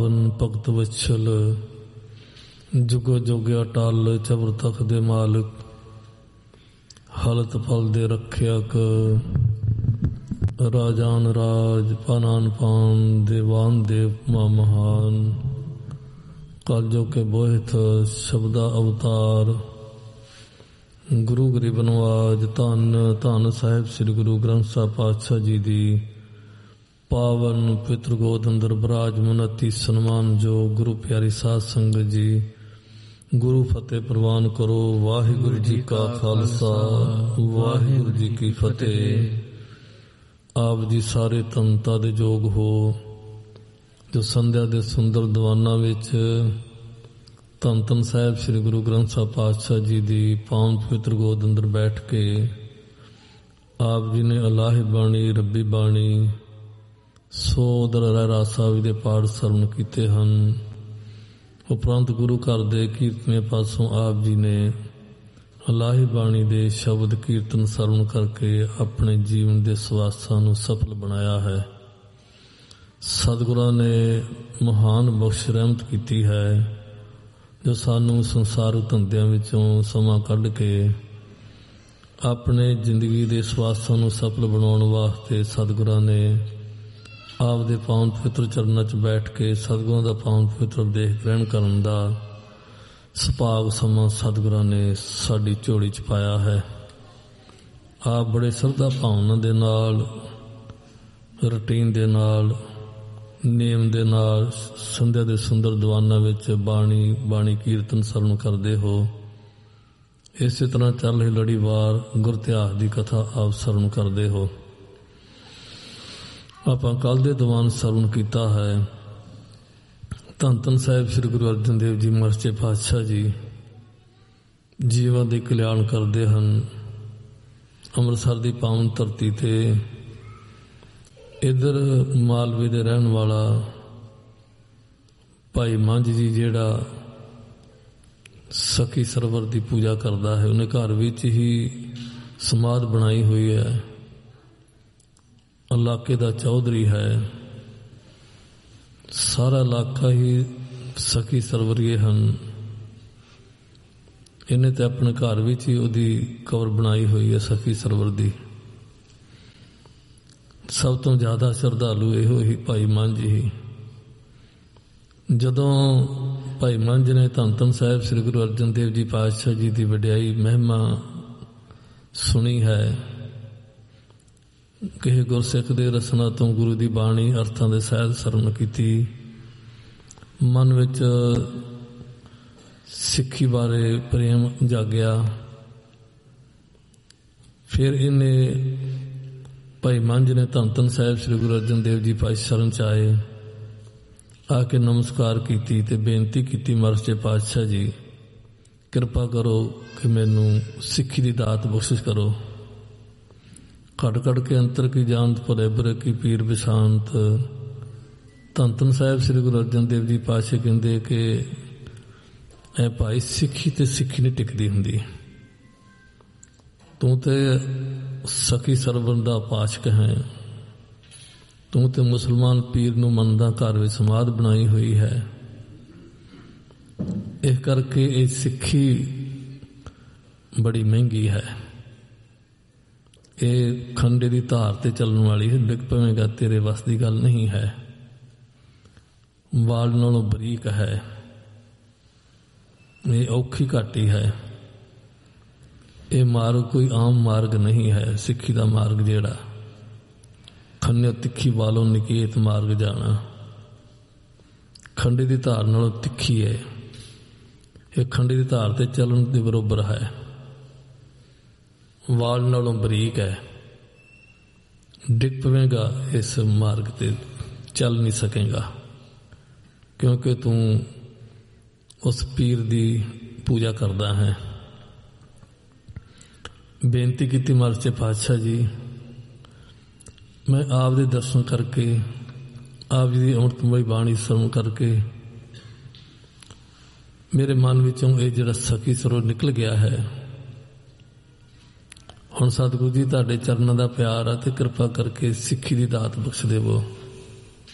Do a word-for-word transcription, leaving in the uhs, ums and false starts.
ਭਗਤ ਵਛਲ ਜੁਗੋ ਜੁਗ ਅਟਲ ਚਬਰ ਤਖ ਦੇ ਮਾਲਕ ਹਲਤ ਫਲ ਦੇ ਰੱਖਿਅਕ ਰਾਜਾਨ ਰਾਜ ਪਾਨਾਨ ਪਾਨ ਦੇਵਾਨ ਦੇਵ ਮਾ ਮਹਾਨ ਕਲ ਜੋ ਕੇ ਬੋਹਿਤ ਸ਼ਬਦਾ ਅਵਤਾਰ ਗੁਰੂ ਗਰੀਬ ਨਵਾਜ ਧੰਨ ਧੰਨ ਸਾਹਿਬ ਸ੍ਰੀ ਗੁਰੂ ਗ੍ਰੰਥ ਸਾਹਿਬ ਪਾਤਸ਼ਾਹ ਜੀ ਦੀ ਪਾਵਨ ਪਿਤਰ ਗੋਦ ਅੰਦਰ ਬਿਰਾਜਮਾਨ ਅਤੀ ਸਨਮਾਨ ਜੋ ਗੁਰੂ ਪਿਆਰੀ ਸਾਧ ਸੰਗਤ ਜੀ, ਗੁਰੂ ਫਤਿਹ ਪ੍ਰਵਾਨ ਕਰੋ। ਵਾਹਿਗੁਰੂ ਜੀ ਕਾ ਖਾਲਸਾ ਵਾਹਿਗੁਰੂ ਜੀ ਕੀ ਫਤਿਹ। ਆਪ ਜੀ ਸਾਰੇ ਤਨਤਾ ਦੇ ਯੋਗ ਹੋ ਜੋ ਸੰਧਿਆ ਦੇ ਸੁੰਦਰ ਦੀਵਾਨਾਂ ਵਿੱਚ ਧੰਨ ਧੰਨ ਸਾਹਿਬ ਸ੍ਰੀ ਗੁਰੂ ਗ੍ਰੰਥ ਸਾਹਿਬ ਪਾਤਸ਼ਾਹ ਜੀ ਦੀ ਪਾਵਨ ਪਵਿੱਤਰ ਗੋਦ ਅੰਦਰ ਬੈਠ ਕੇ ਆਪ ਜੀ ਨੇ ਅਲਾਹੀ ਬਾਣੀ ਰੱਬੀ ਬਾਣੀ ਸੋਦਰ ਰਹਿ ਰਾਸਾ ਵੀ ਦੇ ਪਾਠ ਸਰਵਣ ਕੀਤੇ ਹਨ। ਉਪਰੰਤ ਗੁਰੂ ਘਰ ਦੇ ਕੀਰਤਨੀਆਂ ਪਾਸੋਂ ਆਪ ਜੀ ਨੇ ਅਲਾਹੀ ਬਾਣੀ ਦੇ ਸ਼ਬਦ ਕੀਰਤਨ ਸਰਵਣ ਕਰਕੇ ਆਪਣੇ ਜੀਵਨ ਦੇ ਸਵਾਸਾਂ ਨੂੰ ਸਫਲ ਬਣਾਇਆ ਹੈ। ਸਤਿਗੁਰਾਂ ਨੇ ਮਹਾਨ ਬਖਸ਼ ਰਹਿਮਤ ਕੀਤੀ ਹੈ ਜੋ ਸਾਨੂੰ ਸੰਸਾਰਿਕ ਧੰਦਿਆਂ ਵਿੱਚੋਂ ਸਮਾਂ ਕੱਢ ਕੇ ਆਪਣੇ ਜ਼ਿੰਦਗੀ ਦੇ ਸਵਾਸਾਂ ਨੂੰ ਸਫਲ ਬਣਾਉਣ ਵਾਸਤੇ ਸਤਿਗੁਰਾਂ ਨੇ ਆਪ ਦੇ ਪਾਵਨ ਪਵਿੱਤਰ ਚਰਨਾਂ 'ਚ ਬੈਠ ਕੇ ਸਤਿਗੁਰਾਂ ਦਾ ਪਾਵਨ ਪਵਿੱਤਰ ਦੇਖ ਗ੍ਰਹਿਣ ਕਰਨ ਦਾ ਸੁਭਾਗ ਸਮਾਂ ਸਤਿਗੁਰਾਂ ਨੇ ਸਾਡੀ ਝੋਲੀ 'ਚ ਪਾਇਆ ਹੈ। ਆਪ ਬੜੇ ਸ਼ਰਧਾ ਭਾਵਨਾ ਦੇ ਨਾਲ ਰੂਟੀਨ ਦੇ ਨਾਲ ਨੇਮ ਦੇ ਨਾਲ ਸੰਧਿਆ ਦੇ ਸੁੰਦਰ ਦੀਵਾਨਾਂ ਵਿੱਚ ਬਾਣੀ ਬਾਣੀ ਕੀਰਤਨ ਸਰਵਣ ਕਰਦੇ ਹੋ। ਇਸੇ ਤਰ੍ਹਾਂ ਚੱਲ ਰਹੀ ਲੜੀਵਾਰ ਗੁਰ ਇਤਿਹਾਸ ਦੀ ਕਥਾ ਆਪ ਸਰਵਣ ਕਰਦੇ ਹੋ। ਆਪਾਂ ਕੱਲ੍ਹ ਦੇ ਦੀਵਾਨ ਸਰਵਣ ਕੀਤਾ ਹੈ। ਧੰਨ ਧੰਨ ਸਾਹਿਬ ਸ੍ਰੀ ਗੁਰੂ ਅਰਜਨ ਦੇਵ ਜੀ ਮਹਾਰਾਜ ਸੱਚੇ ਪਾਤਸ਼ਾਹ ਜੀ ਜੀਵਾਂ ਦੇ ਕਲਿਆਣ ਕਰਦੇ ਹਨ। ਅੰਮ੍ਰਿਤਸਰ ਦੀ ਪਾਵਨ ਧਰਤੀ 'ਤੇ ਇੱਧਰ ਮਾਲਵੇ ਦੇ ਰਹਿਣ ਵਾਲਾ ਭਾਈ ਮੰਝ ਜੀ ਜਿਹੜਾ ਸਖੀ ਸਰਵਰ ਦੀ ਪੂਜਾ ਕਰਦਾ ਹੈ, ਉਹਨੇ ਘਰ ਵਿੱਚ ਹੀ ਸਮਾਧ ਬਣਾਈ ਹੋਈ ਹੈ। ਇਲਾਕੇ ਦਾ ਚੌਧਰੀ ਹੈ, ਸਾਰਾ ਇਲਾਕਾ ਹੀ ਸਖੀ ਸਰਵਰੀਏ ਹਨ। ਇਹਨੇ ਤੇ ਆਪਣੇ ਘਰ ਵਿੱਚ ਹੀ ਉਹਦੀ ਕਬਰ ਬਣਾਈ ਹੋਈ ਹੈ ਸਖੀ ਸਰਵਰ ਦੀ। ਸਭ ਤੋਂ ਜ਼ਿਆਦਾ ਸ਼ਰਧਾਲੂ ਇਹੋ ਹੀ ਭਾਈ ਮੰਝ ਹੀ। ਜਦੋਂ ਭਾਈ ਮੰਝ ਨੇ ਧੰਨ ਧੰਨ ਸਾਹਿਬ ਸ੍ਰੀ ਗੁਰੂ ਅਰਜਨ ਦੇਵ ਜੀ ਪਾਤਸ਼ਾਹ ਜੀ ਦੀ ਵਡਿਆਈ ਮਹਿਮਾ ਸੁਣੀ ਹੈ, ਕਿਸੇ ਗੁਰਸਿੱਖ ਦੇ ਰਸਨਾ ਤੋਂ ਗੁਰੂ ਦੀ ਬਾਣੀ ਅਰਥਾਂ ਦੇ ਸਹਿਜ ਸਰਵਣ ਕੀਤੀ, ਮਨ ਵਿੱਚ ਸਿੱਖੀ ਬਾਰੇ ਪ੍ਰੇਮ ਜਾਗਿਆ। ਫਿਰ ਇਹਨੇ ਭਾਈ ਮੰਝ ਨੇ ਧੰਨ ਧੰਨ ਸਾਹਿਬ ਸ੍ਰੀ ਗੁਰੂ ਅਰਜਨ ਦੇਵ ਜੀ ਪਾਤਸ਼ਾਹ ਸ਼ਰਨ 'ਚ ਆਏ, ਆ ਕੇ ਨਮਸਕਾਰ ਕੀਤੀ ਤੇ ਬੇਨਤੀ ਕੀਤੀ, ਮਹਾਰਾਜ ਸੱਚੇ ਪਾਤਸ਼ਾਹ ਜੀ ਕਿਰਪਾ ਕਰੋ ਕਿ ਮੈਨੂੰ ਸਿੱਖੀ ਦੀ ਦਾਤ ਬਖਸ਼ਿਸ਼ ਕਰੋ। ਘਟ ਘਟ ਕੇ ਅੰਤਰ ਕੀ ਜਾਣਤ ਭਲੇ ਬੁਰੇ ਕੀ ਪੀਰ ਵਿਸ਼ਾਂਤ। ਧੰਨ ਧੰਨ ਸਾਹਿਬ ਸ੍ਰੀ ਗੁਰੂ ਅਰਜਨ ਦੇਵ ਜੀ ਪਾਤਸ਼ਾਹ ਕਹਿੰਦੇ ਕਿ ਐ ਭਾਈ ਸਿੱਖੀ ਤੇ ਸਿੱਖੀ ਨਹੀਂ ਟਿਕਦੀ ਹੁੰਦੀ। ਤੂੰ ਤੇ ਸਖੀ ਸਰਵਰ ਦਾ ਉਪਾਸਕ ਹੈ, ਤੂੰ ਤੇ ਮੁਸਲਮਾਨ ਪੀਰ ਨੂੰ ਮੰਨਦਾ ਘਰ ਵਿੱਚ ਸਮਾਧ ਬਣਾਈ ਹੋਈ ਹੈ। ਇਸ ਕਰਕੇ ਇਹ ਸਿੱਖੀ ਬੜੀ ਮਹਿੰਗੀ ਹੈ। ਇਹ ਖੰਡੇ ਦੀ ਧਾਰ ਤੇ ਚੱਲਣ ਵਾਲੀ ਹੈ, ਡਿੱਗ ਪਵੇਂਗਾ ਤੇਰੇ ਵੱਸ ਦੀ ਗੱਲ ਨਹੀਂ ਹੈ। ਵਾਲ ਨਾਲੋਂ ਬਰੀਕ ਹੈ, ਇਹ ਔਖੀ ਘਾਟੀ ਹੈ। ਇਹ ਮਾਰਗ ਕੋਈ ਆਮ ਮਾਰਗ ਨਹੀਂ ਹੈ। ਸਿੱਖੀ ਦਾ ਮਾਰਗ ਜਿਹੜਾ ਖੰਨੇ ਤਿੱਖੀ ਵਾਲੋਂ ਨਿਕੇਤ ਮਾਰਗ ਜਾਣਾ, ਖੰਡੇ ਦੀ ਧਾਰ ਨਾਲੋਂ ਤਿੱਖੀ ਹੈ। ਇਹ ਖੰਡੇ ਦੀ ਧਾਰ ਤੇ ਚੱਲਣ ਦੇ ਬਰਾਬਰ ਹੈ, ਵਾਲ ਨਾਲੋਂ ਬਰੀਕ ਹੈ। ਡਿੱਗ ਪਵੇਂਗਾ, ਇਸ ਮਾਰਗ ਤੇ ਚੱਲ ਨਹੀਂ ਸਕੇਗਾ, ਕਿਉਂਕਿ ਤੂੰ ਉਸ ਪੀਰ ਦੀ ਪੂਜਾ ਕਰਦਾ ਹੈ। ਬੇਨਤੀ ਕੀਤੀ ਮਹਾਰਾਜ ਸੱਚੇ ਪਾਤਸ਼ਾਹ ਜੀ, ਮੈਂ ਆਪ ਦੇ ਦਰਸ਼ਨ ਕਰਕੇ ਆਪ ਜੀ ਦੀ ਅੰਮ੍ਰਿਤਮਈ ਬਾਣੀ ਸਰਵਣ ਕਰਕੇ ਮੇਰੇ ਮਨ ਵਿੱਚੋਂ ਇਹ ਜਿਹੜਾ ਸਖੀ ਸਰੋਵਰ ਨਿਕਲ ਗਿਆ ਹੈ। ਹੁਣ ਸਤਿਗੁਰੂ ਜੀ ਤੁਹਾਡੇ ਚਰਨਾਂ ਦਾ ਪਿਆਰ ਆ ਤੇ ਕਿਰਪਾ ਕਰਕੇ ਸਿੱਖੀ ਦੀ ਦਾਤ ਬਖਸ਼ ਦੇਵੋ।